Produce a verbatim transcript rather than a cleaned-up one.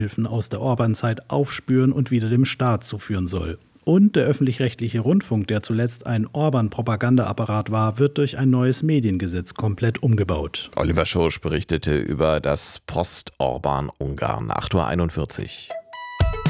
Hilfen aus der Orban-Zeit aufspüren und wieder dem Staat zuführen soll. Und der öffentlich-rechtliche Rundfunk, der zuletzt ein Orban-Propagandaapparat war, wird durch ein neues Mediengesetz komplett umgebaut. Oliver Schursch berichtete über das Post-Orban-Ungarn. acht Uhr einundvierzig.